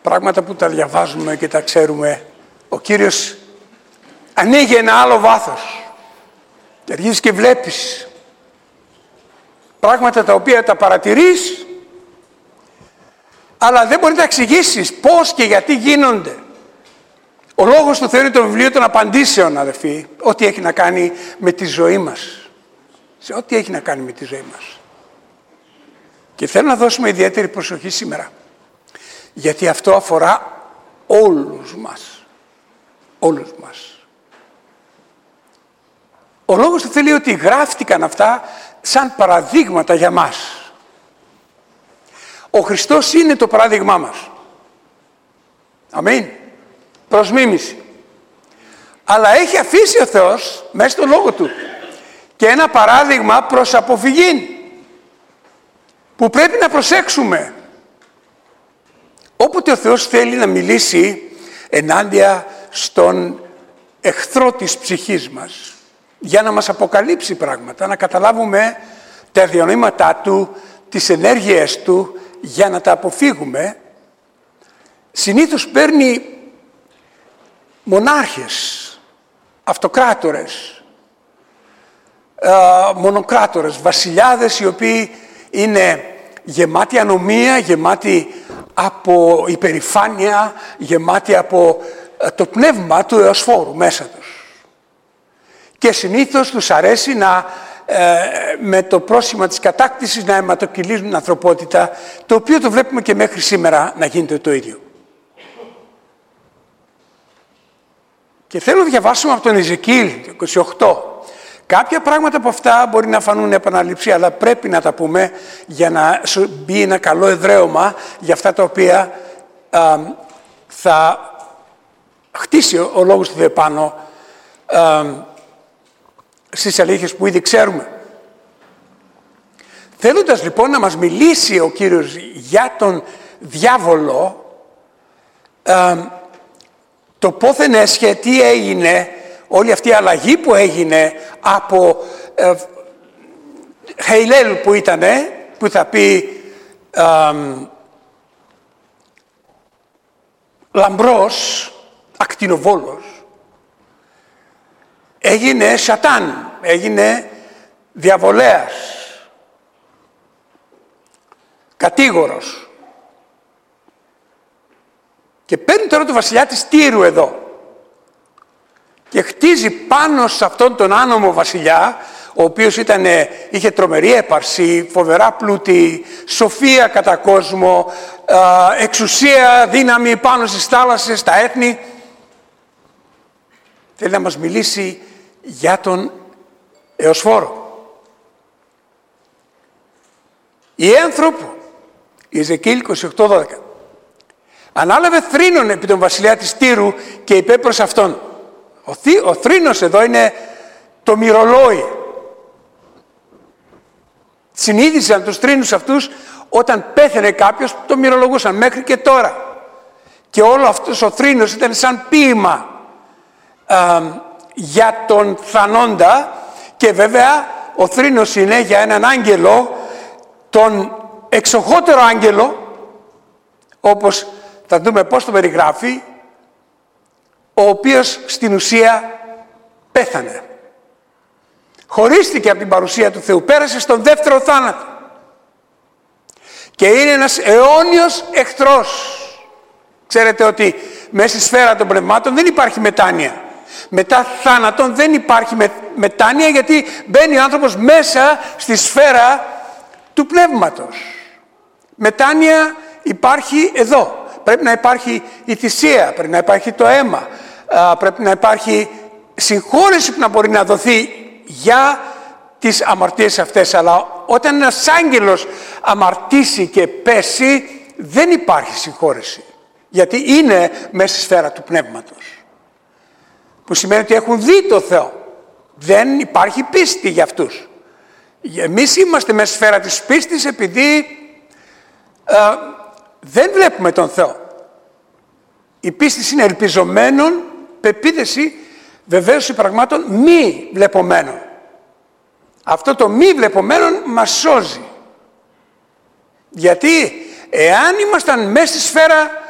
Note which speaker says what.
Speaker 1: πράγματα που τα διαβάζουμε και τα ξέρουμε. Ο Κύριος ανοίγει ένα άλλο βάθος και αρχίζεις και βλέπεις πράγματα τα οποία τα παρατηρείς, αλλά δεν μπορεί να τα εξηγήσεις πώς και γιατί γίνονται. Ο λόγος του Θεού είναι το βιβλίο των απαντήσεων, αδερφοί, ό,τι έχει να κάνει με τη ζωή μας. Σε ό,τι έχει να κάνει με τη ζωή μας. Και θέλω να δώσουμε ιδιαίτερη προσοχή σήμερα, γιατί αυτό αφορά όλους μας. Όλους μας. Ο λόγος του Θεού λέει ότι γράφτηκαν αυτά σαν παραδείγματα για μας. Ο Χριστός είναι το παράδειγμά μας. Αμήν. Προς μίμηση. Αλλά έχει αφήσει ο Θεός μέσα στο λόγο Του και ένα παράδειγμα προς αποφυγή που πρέπει να προσέξουμε. Όποτε ο Θεός θέλει να μιλήσει ενάντια στον εχθρό της ψυχής μας, για να μας αποκαλύψει πράγματα, να καταλάβουμε τα διανοήματά Του, τις ενέργειες Του, για να τα αποφύγουμε, συνήθως παίρνει μονάρχες, αυτοκράτορες, μονοκράτορες, βασιλιάδες οι οποίοι είναι γεμάτοι ανομία, γεμάτοι από υπερηφάνεια, γεμάτοι από το πνεύμα του εωσφόρου μέσα τους. Και συνήθως τους αρέσει να, με το πρόσημα της κατάκτησης, να αιματοκυλίζουν την ανθρωπότητα, το οποίο το βλέπουμε και μέχρι σήμερα να γίνεται το ίδιο. Και θέλω να διαβάσουμε από τον Εζεκίηλ 28. Κάποια πράγματα από αυτά μπορεί να φανούν επαναλήψη, αλλά πρέπει να τα πούμε για να μπει ένα καλό εδραίωμα για αυτά τα οποία θα χτίσει ο λόγος του Θεού πάνω στις αλήθειες που ήδη ξέρουμε. Θέλοντας λοιπόν να μας μιλήσει ο Κύριος για τον διάβολο, το πόθεν έσχε, τι έγινε, όλη αυτή η αλλαγή που έγινε από Χεϊλέλ που ήτανε, που θα πει λαμπρός, ακτινοβόλος, έγινε σατάν, έγινε διαβολέας, κατήγορος. Και παίρνει τώρα το βασιλιά της Τύρου εδώ και χτίζει πάνω σε αυτόν τον άνομο βασιλιά, ο οποίος είχε τρομερή έπαρση, φοβερά πλούτη, σοφία κατά κόσμο, εξουσία, δύναμη πάνω στις θάλασσες, στα έθνη. Θέλει να μας μιλήσει για τον εωσφόρο. Η άνθρωπο, η Εζεκίηλ 28:12, ανάλαβε θρήνον επί τον βασιλιά της Τύρου και είπε προς αυτόν. Ο θρήνος εδώ είναι το μυρολόι. Συνείδησαν τους θρήνους αυτούς όταν πέθαινε κάποιος, το μυρολογούσαν μέχρι και τώρα. Και όλο αυτός ο θρήνος ήταν σαν ποίημα για τον θανόντα, και βέβαια ο θρήνος είναι για έναν άγγελο, τον εξοχότερο άγγελο, όπως θα δούμε πώς το περιγράφει, ο οποίος στην ουσία πέθανε. Χωρίστηκε από την παρουσία του Θεού, πέρασε στον δεύτερο θάνατο. Και είναι ένας αιώνιος εχθρός. Ξέρετε ότι μέσα στη σφαίρα των πνευμάτων δεν υπάρχει μετάνοια. Μετά θάνατον δεν υπάρχει μετάνοια, γιατί μπαίνει ο άνθρωπος μέσα στη σφαίρα του πνεύματος. Μετάνοια υπάρχει εδώ. Πρέπει να υπάρχει η θυσία, πρέπει να υπάρχει το αίμα, πρέπει να υπάρχει συγχώρεση που να μπορεί να δοθεί για τις αμαρτίες αυτές. Αλλά όταν ένας άγγελος αμαρτήσει και πέσει, δεν υπάρχει συγχώρεση, γιατί είναι μέσα στη σφαίρα του πνεύματος. Που σημαίνει ότι έχουν δει το Θεό. Δεν υπάρχει πίστη για αυτούς. Εμείς είμαστε μέσα στη σφαίρα της πίστης επειδή δεν βλέπουμε τον Θεό. Η πίστη είναι ελπιζομένων, πεποίθηση βεβαίως πραγμάτων μη βλεπομένων. Αυτό το μη βλεπομένων μας σώζει. Γιατί εάν ήμασταν μέσα στη σφαίρα